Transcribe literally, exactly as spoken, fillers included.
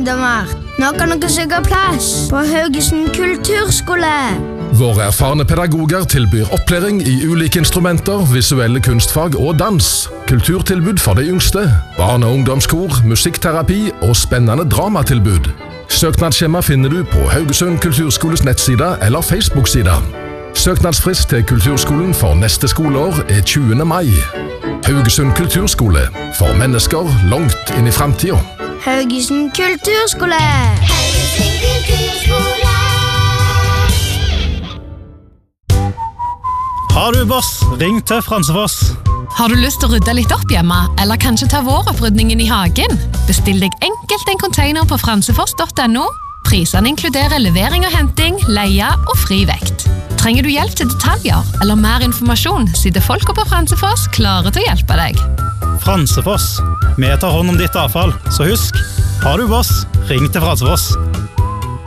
mer. Nå kan dere søke plass på Haugesund kulturskole. Våre erfarne pedagoger tilbyr opplæring i ulike instrumenter, visuelle kunstfag og dans. Kulturtilbud for de yngste, barne- og ungdomskor, musikkterapi og spennende dramatilbud. Søknadsskjema finner du på Haugesund kulturskoles nettsida eller Facebook-sida. Søknadsfrist til kulturskolen for neste skoleår er tjuende mai. Haugesund kulturskole, for mennesker langt inn i fremtiden. Haugesund kulturskole! Haugesund kulturskole! Har du boss, ring til Fransefoss. Har du lyst til å rydde litt opp hjemme, eller kanskje ta våropprydningen i hagen? Bestill deg enkelt en container på fransefoss punktum no. Prisene inkluderer levering og henting, leie og fri vekt. Trenger du hjelp til detaljer eller mer informasjon, sitter folka på Fransefoss klare til å hjelpe deg. Fransefoss. Vi tar hånd om ditt avfall, så husk, har du boss, ring til Fransefoss.